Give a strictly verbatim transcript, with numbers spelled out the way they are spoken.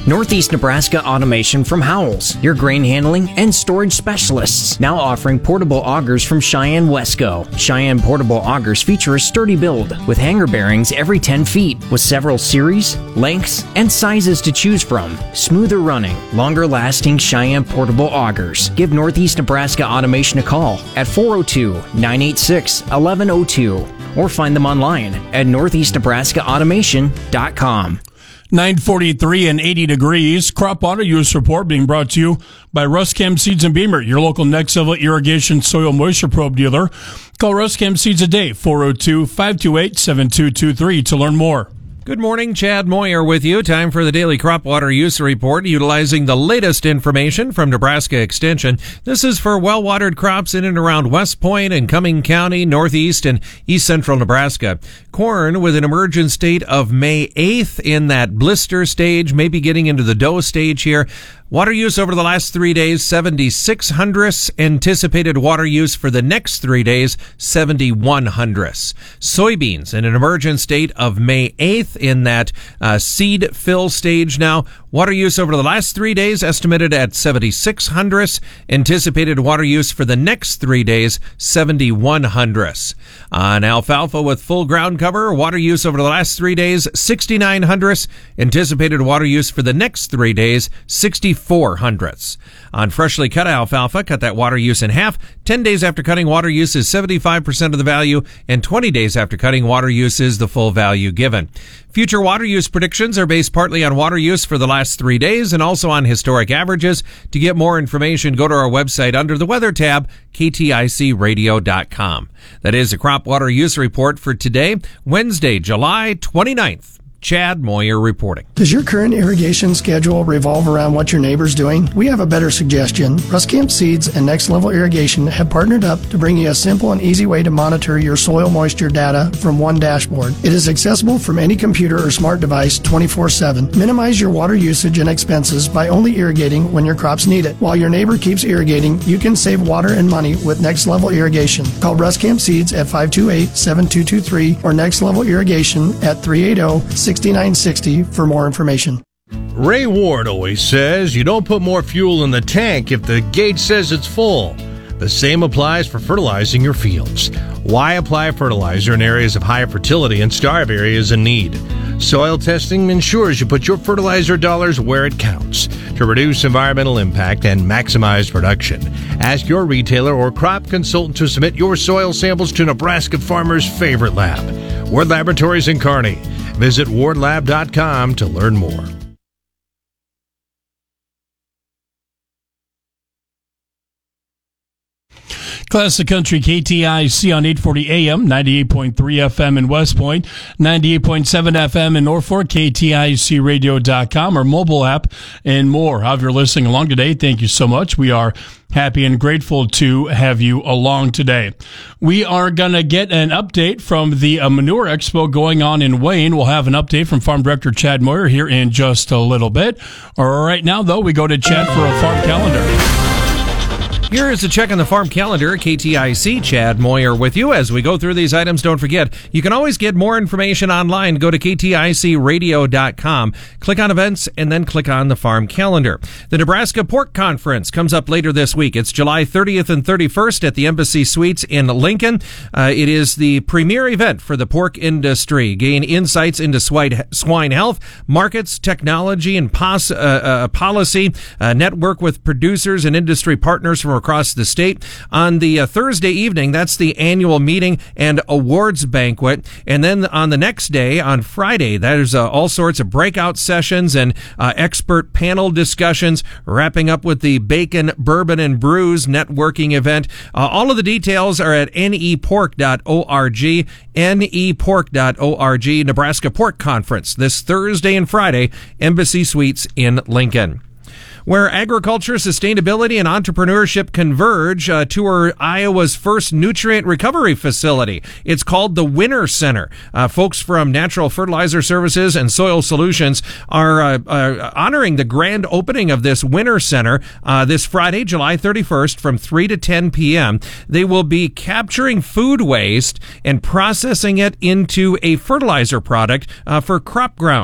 Northeast Nebraska Automation from Howells, your grain handling and storage specialists. Now offering portable augers from Cheyenne Wesco. Cheyenne portable augers feature a sturdy build with hanger bearings every ten feet with several series, lengths, and sizes to choose from. Smoother running, longer lasting Cheyenne portable augers. Give Northeast Nebraska Automation a call at four oh two, nine eight six, one one oh two or find them online at northeast nebraska automation dot com. nine forty-three and eighty degrees. Crop water use report being brought to you by Ruscam Seeds and Beamer, your local next level irrigation soil moisture probe dealer. Call Ruscam Seeds a day, four oh two, five two eight, seven two two three to learn more. Good morning, Chad Moyer with you. Time for the daily crop water use report utilizing the latest information from Nebraska Extension. This is for well-watered crops in and around West Point and Cumming County, northeast and east central Nebraska. Corn with an emergent state of May eighth in that blister stage, maybe getting into the dough stage here. Water use over the last three days, seventy-six hundredths. Anticipated water use for the next three days, seventy-one hundredths. Soybeans in an emergent state of May eighth in that uh, seed fill stage now. Water use over the last three days estimated at seventy-six hundredths. Anticipated water use for the next three days, seventy-one hundredths. On alfalfa with full ground cover, water use over the last three days, sixty-nine hundredths. Anticipated water use for the next three days, sixty-four hundredths. On freshly cut alfalfa, cut that water use in half. ten days after cutting, water use is seventy-five percent of the value, and twenty days after cutting, water use is the full value given. Future water use predictions are based partly on water use for the last three days and also on historic averages. To get more information, go to our website under the weather tab, k t i c radio dot com. That is a crop water use report for today, Wednesday, July twenty-ninth. Chad Moyer reporting. Does your current irrigation schedule revolve around what your neighbor's doing? We have a better suggestion. Ruscamp Seeds and Next Level Irrigation have partnered up to bring you a simple and easy way to monitor your soil moisture data from one dashboard. It is accessible from any computer or smart device twenty-four seven. Minimize your water usage and expenses by only irrigating when your crops need it. While your neighbor keeps irrigating, you can save water and money with Next Level Irrigation. Call Ruscamp Seeds at five two eight, seven two two three or Next Level Irrigation at three eight zero, six nine six zero for more information. Ray Ward always says you don't put more fuel in the tank if the gauge says it's full. The same applies for fertilizing your fields. Why apply fertilizer in areas of high fertility and starve areas in need? Soil testing ensures you put your fertilizer dollars where it counts to reduce environmental impact and maximize production. Ask your retailer or crop consultant to submit your soil samples to Nebraska Farmers' favorite lab, Ward Laboratories in Kearney. Visit ward lab dot com to learn more. Classic Country K T I C on eight forty A M, ninety-eight point three F M in West Point, ninety-eight point seven F M in Norfolk, K T I C radio dot com, our mobile app, and more. However you're listening along today, thank you so much. We are happy and grateful to have you along today. We are going to get an update from the uh, Manure Expo going on in Wayne. We'll have an update from Farm Director Chad Moyer here in just a little bit. All right, now, though, we go to Chad for a farm calendar. Here is a check on the farm calendar. K T I C, Chad Moyer with you. As we go through these items, don't forget, you can always get more information online. Go to k t i c radio dot com, click on events, and then click on the farm calendar. The Nebraska Pork Conference comes up later this week. It's July thirtieth and thirty-first at the Embassy Suites in Lincoln. Uh, it is the premier event for the pork industry. Gain insights into swine health, markets, technology, and pos- uh, uh, policy. Uh, network with producers and industry partners from across the state. On the uh, Thursday evening, that's the annual meeting and awards banquet. And then on the next day, on Friday, there's uh, all sorts of breakout sessions and uh, expert panel discussions, wrapping up with the Bacon, Bourbon, and Brews networking event. Uh, all of the details are at n e pork dot org, n e pork dot org, Nebraska Pork Conference, this Thursday and Friday, Embassy Suites in Lincoln. Where agriculture, sustainability, and entrepreneurship converge, uh, tour Iowa's first nutrient recovery facility. It's called the Winter Center. Uh, folks from Natural Fertilizer Services and Soil Solutions are uh, uh, honoring the grand opening of this Winter Center uh, this Friday, July thirty-first, from three to ten p.m. They will be capturing food waste and processing it into a fertilizer product uh, for crop ground.